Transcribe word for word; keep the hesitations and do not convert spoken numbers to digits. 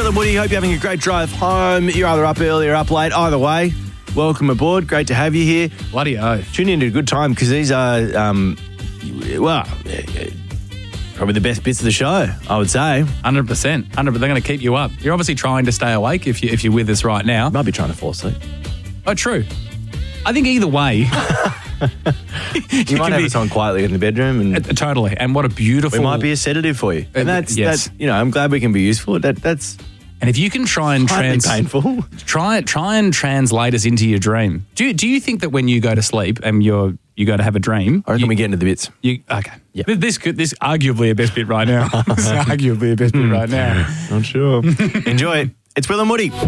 and Woody. Hope you're having a great drive home. You're either up early or up late. Either way, welcome aboard. Great to have you here. Bloody oh. Tune in at a good time because these are, um, well, probably the best bits of the show, I would say. one hundred percent. one hundred percent. They're going to keep you up. You're obviously trying to stay awake if, you, if you're with us right now. Might be trying to fall asleep. Oh, true. I think either way... you, you might have be, us on quietly in the bedroom. And uh, totally. And what a beautiful... We might be a sedative for you. And that's, yes. that's you know, I'm glad we can be useful. That That's... And if you can try and trans- painful. try try and translate us into your dream. Do you, do you think that when you go to sleep and you're you go to have a dream, I reckon you, we get into the bits. You okay? Yeah. This could this arguably a best bit right now. This is arguably a best bit right now. Not sure. Enjoy it. It's Will and Woody.